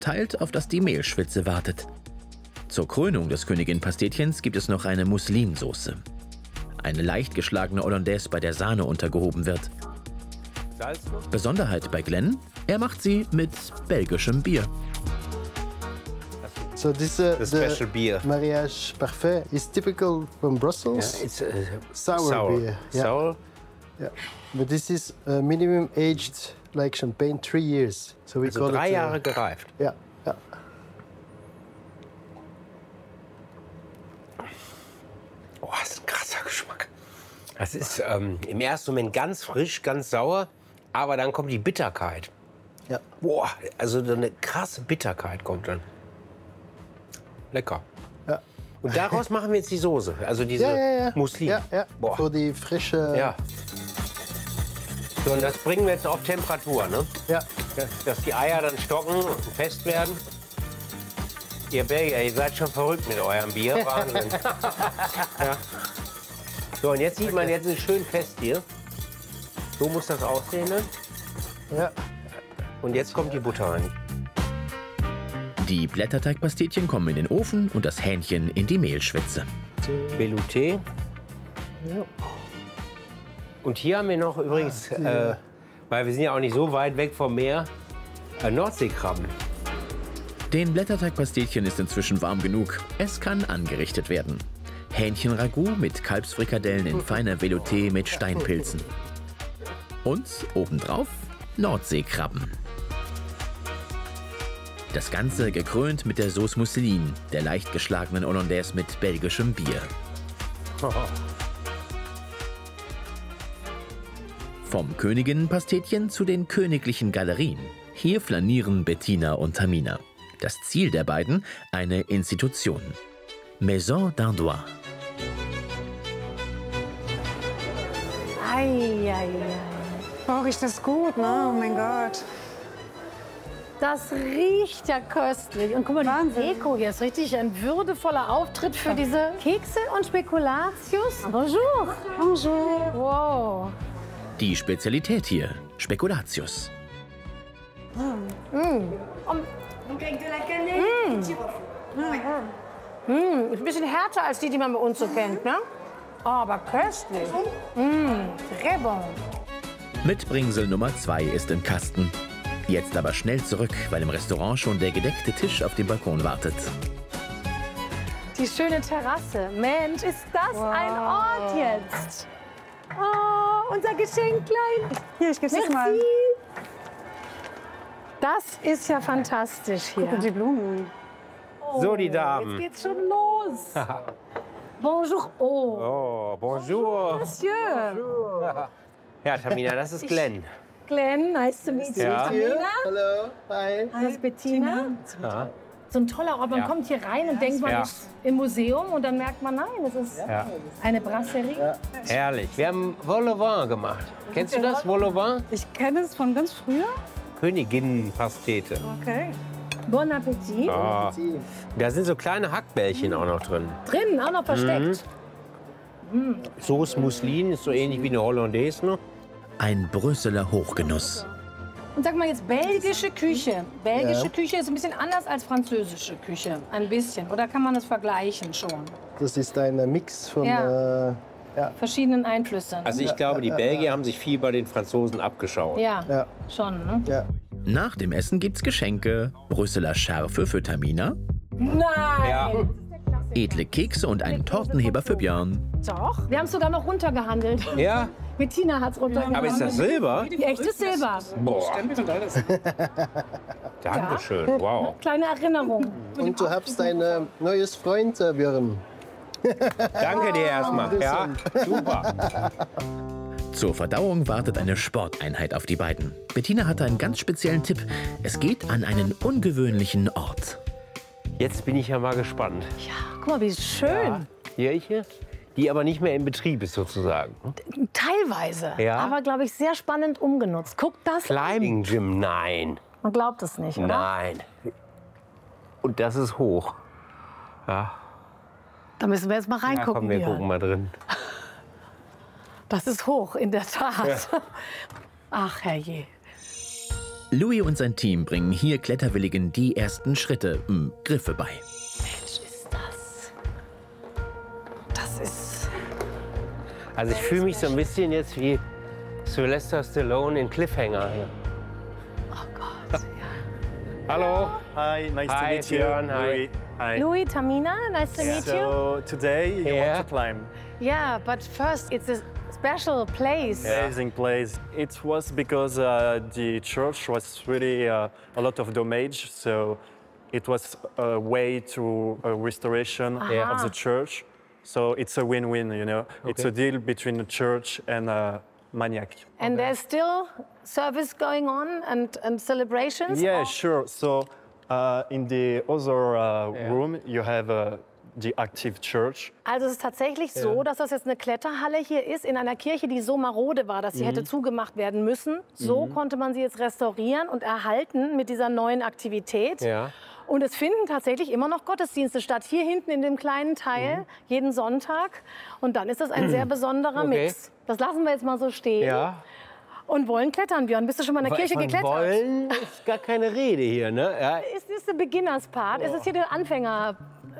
teilt, auf das die Mehlschwitze wartet. Zur Krönung des Königin-Pastetchens gibt es noch eine Mousseline-Soße. Eine leicht geschlagene Hollandaise, bei der Sahne untergehoben wird. Besonderheit bei Glenn, er macht sie mit belgischem Bier. So this the special beer. Mariage Parfait is typical from Brussels. Yeah, it's sour beer. Yeah. Sour? Yeah. But this is minimum aged like champagne 3 years. So we Also call 3 it, Jahre gereift. Ja, ja. Oh, das ist ein krasser Geschmack. Das ist im ersten Moment ganz frisch, ganz sauer, aber dann kommt die Bitterkeit. Ja. Boah, also eine krasse Bitterkeit kommt dann. Lecker. Ja. Und daraus machen wir jetzt die Soße, also diese Mousseline. Ja, ja. Boah. Für die frische... Ja. So, und das bringen wir jetzt auf Temperatur, ne? Ja. Dass die Eier dann stocken und fest werden. Ihr Belgier, ihr seid schon verrückt mit eurem Bier. Wahnsinn. Ja. So, und jetzt sieht man, jetzt ist schön fest hier. So muss das aussehen dann. Ja. Und jetzt kommt die Butter rein. Die Blätterteigpastetchen kommen in den Ofen und das Hähnchen in die Mehlschwitze. Velouté. Ja. Und hier haben wir noch übrigens, weil wir sind ja auch nicht so weit weg vom Meer, Nordseekrabben. Den Blätterteigpastetchen ist inzwischen warm genug. Es kann angerichtet werden. Hähnchenragout mit Kalbsfrikadellen in feiner Velouté mit Steinpilzen. Und obendrauf Nordseekrabben. Das Ganze gekrönt mit der Sauce Mousseline, der leicht geschlagenen Hollandaise mit belgischem Bier. Vom Königinnenpastetchen zu den königlichen Galerien. Hier flanieren Bettina und Tamina. Das Ziel der beiden, eine Institution. Maison d'Ardois. Eieiei. Oh, riecht das gut, ne? Oh mein Gott. Das riecht ja köstlich. Und guck mal, die Deko hier ist richtig ein würdevoller Auftritt für diese Kekse und Spekulatius. Bonjour. Bonjour. Wow. Die Spezialität hier, Spekulatius. Ist ein bisschen härter als die man bei uns so kennt, ne? Aber köstlich. Très bon. Mitbringsel Nummer 2 ist im Kasten. Jetzt aber schnell zurück, weil im Restaurant schon der gedeckte Tisch auf dem Balkon wartet. Die schöne Terrasse. Mensch, ist das ein Ort jetzt. Oh, unser Geschenklein. Hier, ich geb's dir mal. Merci. Das ist ja fantastisch hier. Guck mal, die Blumen. So, die Damen. Jetzt geht's schon los. Bonjour. Oh, Oh, bonjour. Monsieur. Ja, Tamina, das ist Glenn. Glenn, nice to meet you. Ja. Tamina. Hallo, hi. Das ist Bettina. Ja. So ein toller Ort. Man Ja. kommt hier rein und denkt, man Ja. ist im Museum und dann merkt man, nein, das ist Ja. eine Brasserie. Herrlich. Wir haben Vol au Vent gemacht. Kennst du das, Vol au Vent? Ich kenne es von ganz früher. Königinnenpastete. Okay. Bon Appetit. Oh. Da sind so kleine Hackbällchen auch noch drin. Drinnen auch noch versteckt. Sauce Mousseline ist so ähnlich wie eine Hollandaise, ne? Ein Brüsseler Hochgenuss. Und sag mal jetzt, belgische Küche. Belgische Ja. Küche ist ein bisschen anders als französische Küche. Ein bisschen. Oder kann man das vergleichen schon? Das ist ein Mix von... Ja. Verschiedenen Einflüssen. Also ich glaube, die Belgier haben sich viel bei den Franzosen abgeschaut. Ja, Ja. schon, ne? Ja. Nach dem Essen gibt's Geschenke, Brüsseler Schärfe für Tamina, Nein! Ja. edle Kekse und einen Tortenheber für Björn. Doch. Wir haben es sogar noch runtergehandelt. Ja? Bettina hat es runtergehandelt. Aber ist das Silber? Echtes Silber. Boah. Dankeschön. Wow. Kleine Erinnerung. Und du hast ein neues Freund, Björn. Danke dir erstmal. Ja, super. Zur Verdauung wartet eine Sporteinheit auf die beiden. Bettina hatte einen ganz speziellen Tipp. Es geht an einen ungewöhnlichen Ort. Jetzt bin ich ja mal gespannt. Ja, guck mal, wie schön. Kirche, die aber nicht mehr in Betrieb ist sozusagen. Teilweise. Ja. Aber, glaube ich, sehr spannend umgenutzt. Guck das an. Climbing Gym, nein. Man glaubt es nicht, oder? Nein. Und das ist hoch. Ja, Da müssen wir jetzt mal ja reingucken. komm, wir Björn. gucken mal drin. Das ist hoch, in der Tat. Ach, herrje. Louis und sein Team bringen hier Kletterwilligen die ersten Schritte, Griffe bei. Mensch, ist das. Das ist. Also ich fühle mich so ein bisschen jetzt wie Sylvester Stallone in Cliffhanger. Oh Gott. Ja. Hallo. Hi, nice to Hi, meet you. Björn, hi. Louis. Hi. Louis, Tamina, nice to meet you. So today you Yeah. want to climb. Yeah, but first it's a special place. Amazing place. It was because the church was really a lot of damage, so it was a way to a restoration of the church. So it's a win-win, you know. It's a deal between the church and Maniac. And there's still service going on and celebrations? Yeah, sure. So in the other room you have the active church. Also es ist tatsächlich so, dass das jetzt eine Kletterhalle hier ist in einer Kirche, die so marode war, dass sie hätte zugemacht werden müssen. So konnte man sie jetzt restaurieren und erhalten mit dieser neuen Aktivität. Ja. Und es finden tatsächlich immer noch Gottesdienste statt, hier hinten in dem kleinen Teil, jeden Sonntag. Und dann ist das ein sehr besonderer Mix. Das lassen wir jetzt mal so stehen. Ja. Und wollen klettern, Björn. Bist du schon mal in der Kirche Von geklettert? wollen ist gar keine Rede hier, ne? Ja. Ist das der Beginners-Part? Ist es hier der Anfänger-Part?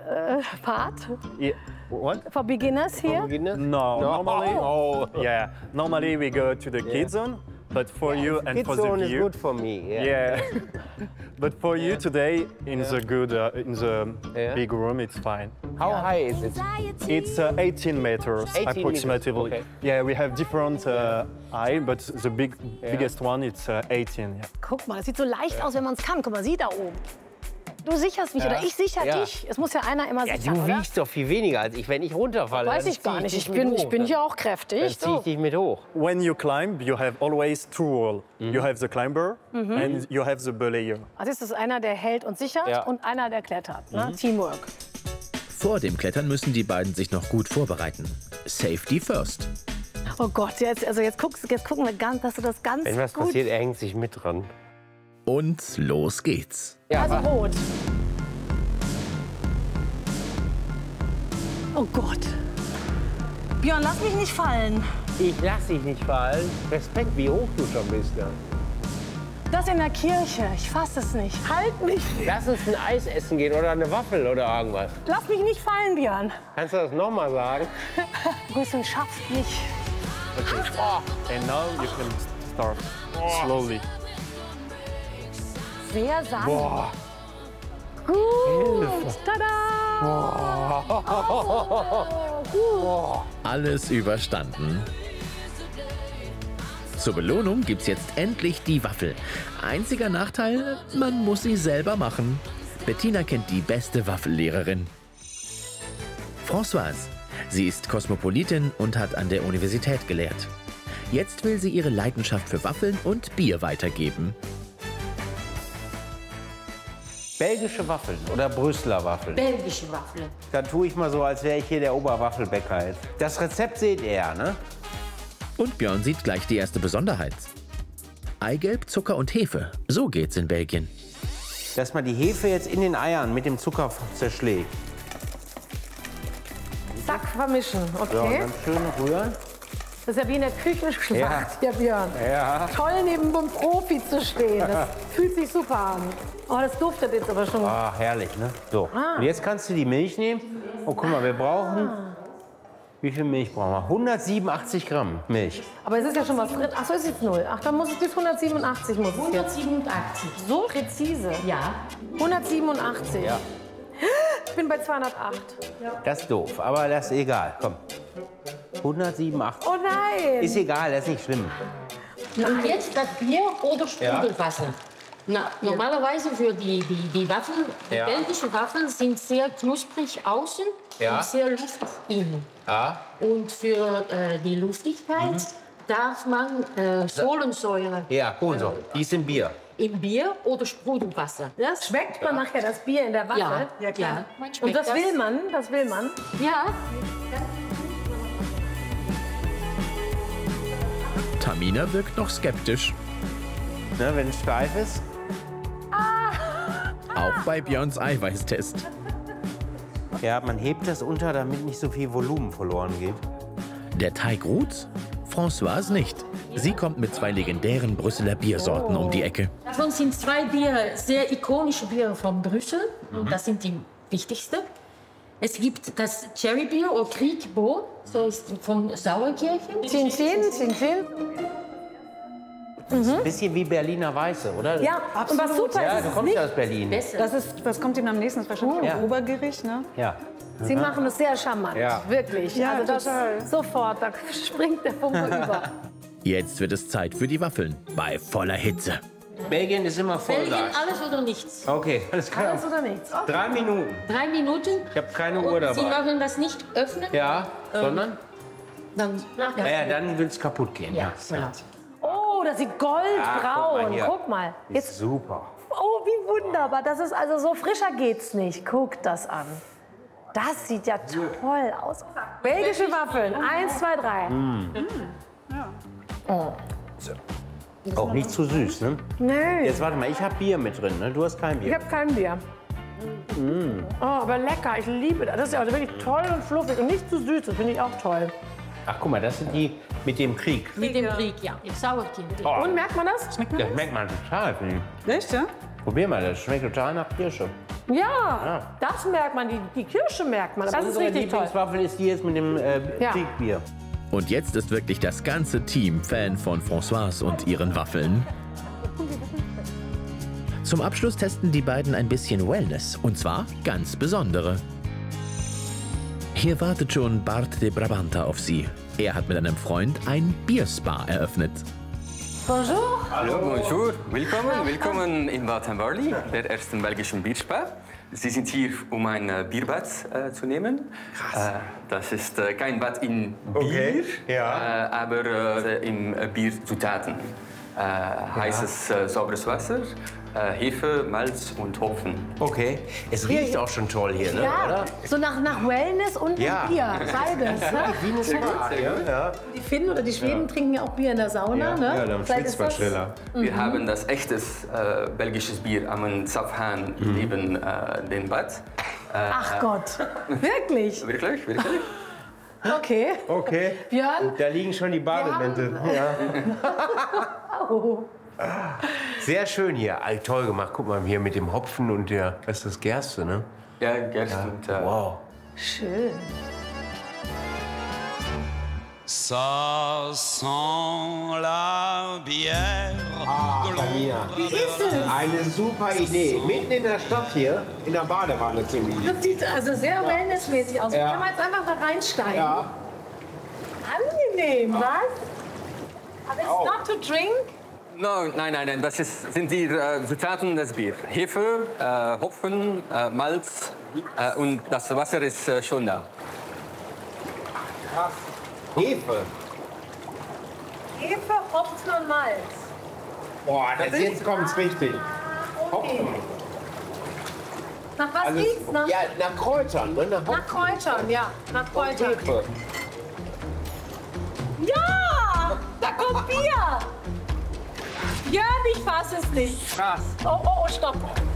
Yeah. What? For beginners here? No, normally, normally we go to the kids zone, but for you and Kids for the zone is view, good for me. Yeah. yeah. But for you today in the good in the big room, it's fine. How high is it? It's 18 meters 18 approximately. meters, okay. Yeah, we have different height, but the biggest one it's 18. Yeah. Guck mal, das sieht so leicht aus, wenn man es kann. Guck mal, sie da oben. Du sicherst mich oder ich sicher Ja. dich. Es muss ja einer immer Ja, sichern, du oder? wiegst doch viel weniger als ich. Wenn ich runterfalle, Weiß dann ich gar zieh nicht. dich Ich mit hoch. bin hier auch Dann kräftig. zieh ich dich mit hoch. When you climb, you have always two roles. You have the climber and you have the belayer. Also ist es einer, der hält und sichert Ja. und einer, der klettert. Ne? Teamwork. Vor dem Klettern müssen die beiden sich noch gut vorbereiten. Safety first. Oh Gott, jetzt gucken wir ganz, dass du das ganz Wenn was gut... passiert, er hängt sich mit dran. Und los geht's. Ja, Also rot. Oh Gott. Björn, lass mich nicht fallen. ich lass dich nicht fallen. Respekt, wie hoch du schon bist. Ja. Das in der Kirche. Ich fass es nicht. Halt mich. Lass uns ein Eis essen gehen oder eine Waffel oder irgendwas. Lass mich nicht fallen, Björn. Kannst du das nochmal sagen? Grüßen schafft nicht. And now you can start slowly. Sehr sanft. Boah. Gut. Tada. Alles überstanden. Zur Belohnung gibt's jetzt endlich die Waffel. Einziger Nachteil, man muss sie selber machen. Bettina kennt die beste Waffellehrerin. Françoise. Sie ist Kosmopolitin und hat an der Universität gelehrt. Jetzt will sie ihre Leidenschaft für Waffeln und Bier weitergeben. Belgische Waffeln oder Brüsseler Waffeln. Belgische Waffeln. Da tue ich mal so, als wäre ich hier der Oberwaffelbäcker jetzt. Das Rezept seht ihr, ne? Und Björn sieht gleich die erste Besonderheit. Eigelb, Zucker und Hefe. So geht's in Belgien. Dass man die Hefe jetzt in den Eiern mit dem Zucker zerschlägt. Zack, vermischen. So, und Okay. dann schön rühren. Das ist ja wie in der Küchenschlacht, hier, Björn. Ja. Toll, neben einem Profi zu stehen. Das fühlt sich super an. Oh, das duftet jetzt aber schon. Ah, herrlich, ne? So, und jetzt kannst du die Milch nehmen. Oh, guck mal, wir brauchen... Wie viel Milch brauchen wir? 187 Gramm Milch. Aber es ist ja schon mal fritt. Ach so, ist jetzt 0. Ach, dann muss es bis 187 muss es jetzt. 187. So präzise. Ja. 187. Ja. Ich bin bei 208. Das ist doof, aber das ist egal. Komm. 187. Oh nein! Ist egal, das ist nicht schlimm. Und jetzt das Bier oder Sprudelwasser. Na, normalerweise für die Waffeln, die Ja. belgischen Waffeln sind sehr knusprig außen Ja. und sehr luftig innen. Ja. Und für die Luftigkeit darf man Kohlensäure Ja, Kohlensäure. Die ist im Bier. im Bier oder Sprudelwasser. Das Schmeckt man nachher das Bier in der Waffe? Ja, klar. ja, man Und schmeckt das will man, das will man. Ja. Tamina wirkt noch skeptisch. Ne, wenn es steif ist. Auch bei Björns Eiweißtest. Ja, man hebt das unter, damit nicht so viel Volumen verloren geht. Der Teig ruht. Françoise nicht. Sie kommt mit 2 legendären Brüsseler Biersorten um die Ecke. Davon sind 2 Biere, sehr ikonische Biere von Brüssel. Und das sind die wichtigsten. Es gibt das Cherrybier oder Kriegbo, so ist von Sauerkirchen. Chin. Ein bisschen wie Berliner Weiße, oder? Ja, und was super Ja, ist, du ist kommst ja aus Berlin. Besser. Das kommt ihm am nächsten, das ist wahrscheinlich ein Obergericht, ne? Ja. Sie machen es sehr charmant, Ja. wirklich. Ja, also das total. sofort, da springt der Funke über. Jetzt wird es Zeit für die Waffeln bei voller Hitze. Belgien ist immer Belgien, Vollgas. alles oder nichts. Okay, alles klar. Alles oder nichts? 3 Minuten. 3 Minuten. Ich habe keine Uhr Und Sie dabei. machen das nicht öffnen. Ja, sondern? Dann, Ja, dann will es kaputt gehen. Ja, voilà. Oh, das sieht Ah, guck goldbraun. mal hier. Guck mal. Jetzt, Super. oh, wie wunderbar. Das ist also so frischer geht's nicht. Guck das an. Das sieht ja toll aus. Belgische Waffeln. 1, 2, 3. Auch nicht zu süß, ne? Nee, Jetzt warte mal, ich habe Bier mit drin, ne? Du hast kein ich Bier. habe kein Bier. Oh, aber lecker. Ich liebe das. Das ist ja also wirklich toll und fluffig und nicht zu süß. Das finde ich auch toll. Ach, guck mal, das sind die mit dem Krieg. Mit dem Krieg, ja. Sauerkind. Oh, Und merkt man das? das schmeckt man total, finde ich. Echt, ja? Probier mal, das schmeckt total nach Kirsche. Ja, das merkt man. Die Kirsche merkt man. Das ist Unsere richtig toll. Lieblingswaffel ist die jetzt mit dem Ja. Kriegbier. Und jetzt ist wirklich das ganze Team Fan von Françoise und ihren Waffeln. Zum Abschluss testen die beiden ein bisschen Wellness, und zwar ganz besondere. Hier wartet schon Bart de Brabanta auf sie. Er hat mit einem Freund ein Bierspa eröffnet. Bonjour. Hallo, bonjour. Willkommen in Bad Barley, der ersten belgischen Bierspa. Sie sind hier, um ein Bierbad zu nehmen. Krass. Das ist kein Bad in Bier, aber in Bierzutaten. Heißes, sauberes Wasser, Hefe, Malz und Hopfen. Okay, es riecht auch schon toll hier, ne? Ja, Oder? so nach Wellness und Ja. Bier. Beides. Ne? Wie eine Spa, ja. Die Finnen oder die Schweden trinken ja auch Bier in der Sauna. Ne? Ja, dann Vielleicht schwitzt man ist das- schneller. Wir haben das echtes belgisches Bier am Zapfhahn neben dem Bad. Ach Gott, wirklich? Wirklich? Okay. Okay, Björn? da liegen schon die Bademäntel. Ja. Oh. Sehr schön hier, toll gemacht. Guck mal, hier mit dem Hopfen und der, was ist das, Gerste, ne? Ja, Gerste und Wow. Schön. Ça sent la bière. Wie ist es? Eine super Idee. Mitten in der Stadt hier, in der Badewanne zu liegen. Das sieht also sehr wellnessmäßig aus. Ja. Kann man jetzt einfach da reinsteigen? Ja. Angenehm, was? Aber it's not to drink? Nein, das sind die Zutaten des Bier. Hefe, Hopfen, Malz und das Wasser ist schon da. Krass. Hefe. Hefe, Hopfen und Malz. Boah, jetzt kommt's richtig. Okay. Nach was riecht's? Nach, Ja, nach Kräutern, ne? nach Kräutern, ja. Nach Kräutern. Hefe. Ja! Da kommt Bier! Ja, ich fass es nicht. Krass. Oh, stopp.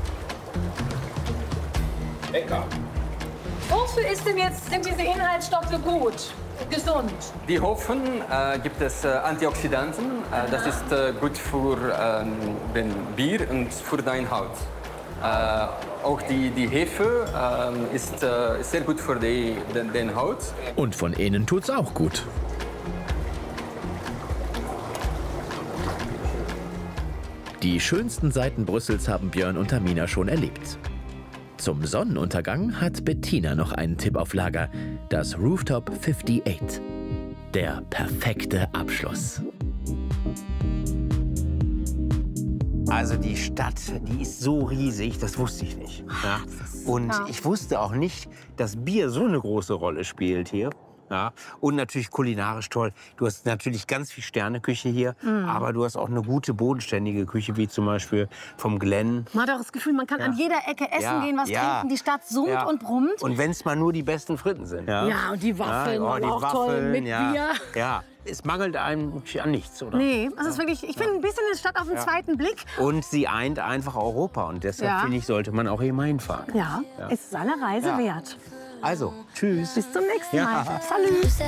Lecker. Wofür sind diese Inhaltsstoffe gut? Gesund? Die Hopfen gibt es Antioxidantien. Das ist gut für den Bier und für deine Haut. Auch die Hefe ist sehr gut für den Haut. Und von innen tut's auch gut. Die schönsten Seiten Brüssels haben Björn und Tamina schon erlebt. Zum Sonnenuntergang hat Bettina noch einen Tipp auf Lager: das Rooftop 58. Der perfekte Abschluss. Also die Stadt, die ist so riesig, das wusste ich nicht. Ja. Und ich wusste auch nicht, dass Bier so eine große Rolle spielt hier. Ja. Und natürlich kulinarisch toll. Du hast natürlich ganz viel Sterneküche hier, aber du hast auch eine gute bodenständige Küche, wie zum Beispiel vom Glenn. Man hat auch das Gefühl, man kann an jeder Ecke essen gehen, was ja. trinken. Die Stadt summt und brummt. Und wenn es mal nur die besten Fritten sind. Ja, Ja, und die Waffeln waren die auch toll Waffeln, mit ja. Bier. Ja, es mangelt einem an nichts, oder? Nee, das ist wirklich, ich finde ein bisschen eine Stadt auf den zweiten Blick. Und sie eint einfach Europa und deshalb, Ja. finde ich, sollte man auch hier mal hinfahren. Ja, es ist eine Reise wert. Also, tschüss. Bis zum nächsten Ja. Mal. Salut.